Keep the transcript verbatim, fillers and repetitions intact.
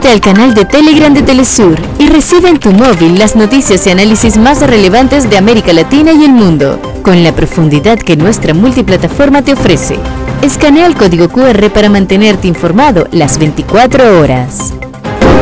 Únete al canal de Telegram de Telesur y recibe en tu móvil las noticias y análisis más relevantes de América Latina y el mundo, con la profundidad que nuestra multiplataforma te ofrece. Escanea el código Q R para mantenerte informado las veinticuatro horas.